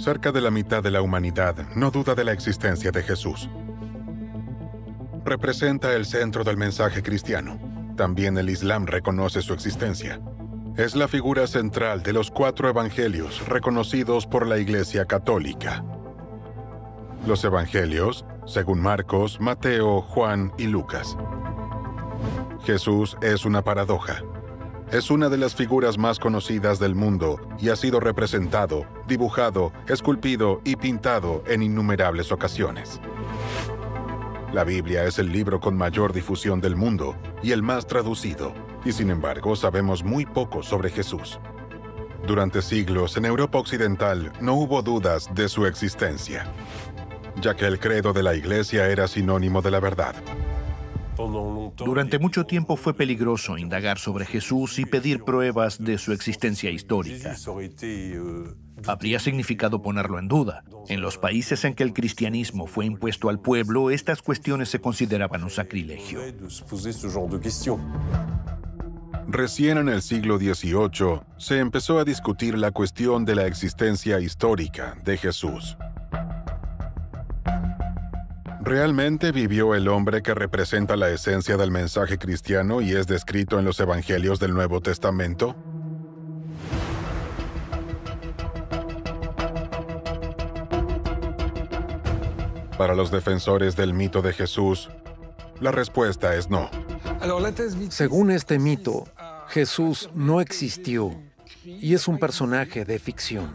Cerca de la mitad de la humanidad no duda de la existencia de Jesús. Representa el centro del mensaje cristiano. También el Islam reconoce su existencia. Es la figura central de los 4 evangelios reconocidos por la Iglesia Católica. Los evangelios, según Marcos, Mateo, Juan y Lucas. Jesús es una paradoja. Es una de las figuras más conocidas del mundo y ha sido representado, dibujado, esculpido y pintado en innumerables ocasiones. La Biblia es el libro con mayor difusión del mundo y el más traducido, y sin embargo sabemos muy poco sobre Jesús. Durante siglos en Europa Occidental no hubo dudas de su existencia, ya que el credo de la Iglesia era sinónimo de la verdad. Durante mucho tiempo fue peligroso indagar sobre Jesús y pedir pruebas de su existencia histórica. Habría significado ponerlo en duda. En los países en que el cristianismo fue impuesto al pueblo, estas cuestiones se consideraban un sacrilegio. Recién en el siglo XVIII se empezó a discutir la cuestión de la existencia histórica de Jesús. ¿Realmente vivió el hombre que representa la esencia del mensaje cristiano y es descrito en los evangelios del Nuevo Testamento? Para los defensores del mito de Jesús, la respuesta es no. Según este mito, Jesús no existió y es un personaje de ficción.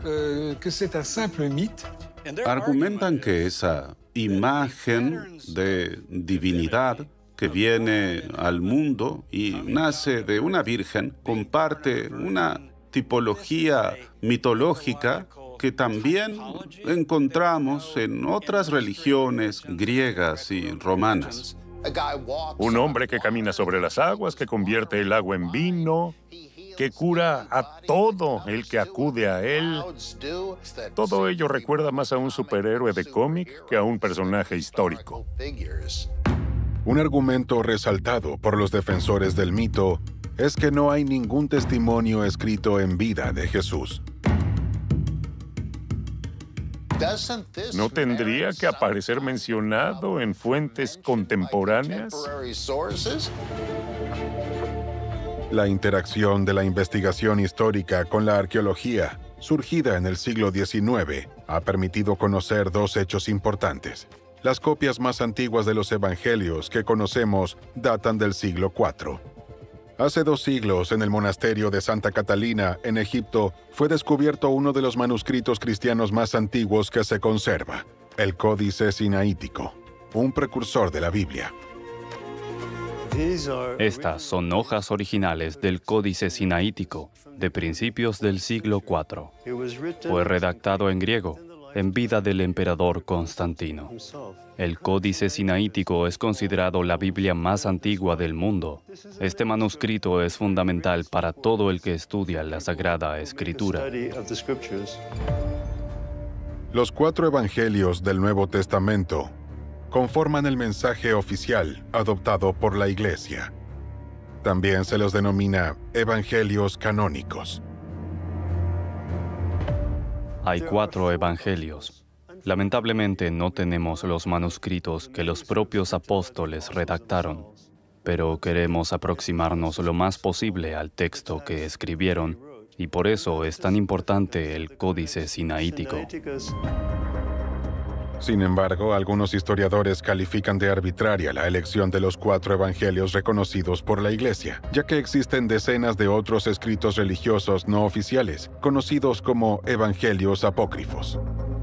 Argumentan que esa imagen de divinidad que viene al mundo y nace de una virgen comparte una tipología mitológica que también encontramos en otras religiones griegas y romanas. Un hombre que camina sobre las aguas, que convierte el agua en vino, que cura a todo el que acude a él. Todo ello recuerda más a un superhéroe de cómic que a un personaje histórico. Un argumento resaltado por los defensores del mito es que no hay ningún testimonio escrito en vida de Jesús. ¿No tendría que aparecer mencionado en fuentes contemporáneas? La interacción de la investigación histórica con la arqueología, surgida en el siglo XIX, ha permitido conocer 2 hechos importantes. Las copias más antiguas de los evangelios que conocemos datan del siglo IV. Hace 2 siglos, en el monasterio de Santa Catalina, en Egipto, fue descubierto uno de los manuscritos cristianos más antiguos que se conserva, el Códice Sinaítico, un precursor de la Biblia. Estas son hojas originales del Códice Sinaítico de principios del siglo IV. Fue redactado en griego, en vida del emperador Constantino. El Códice Sinaítico es considerado la Biblia más antigua del mundo. Este manuscrito es fundamental para todo el que estudia la Sagrada Escritura. Los 4 evangelios del Nuevo Testamento conforman el mensaje oficial adoptado por la Iglesia. También se los denomina evangelios canónicos. Hay 4 evangelios. Lamentablemente no tenemos los manuscritos que los propios apóstoles redactaron, pero queremos aproximarnos lo más posible al texto que escribieron, y por eso es tan importante el Códice Sinaítico. Sin embargo, algunos historiadores califican de arbitraria la elección de los 4 evangelios reconocidos por la Iglesia, ya que existen decenas de otros escritos religiosos no oficiales, conocidos como evangelios apócrifos.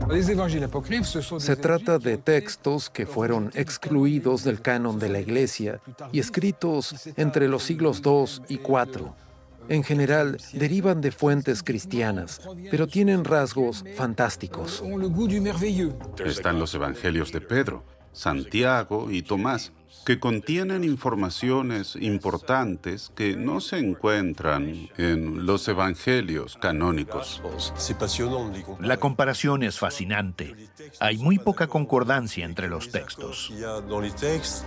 Se trata de textos que fueron excluidos del canon de la Iglesia y escritos entre los siglos II y IV. En general, derivan de fuentes cristianas, pero tienen rasgos fantásticos. Están los evangelios de Pedro, Santiago y Tomás, que contienen informaciones importantes que no se encuentran en los evangelios canónicos. La comparación es fascinante. Hay muy poca concordancia entre los textos.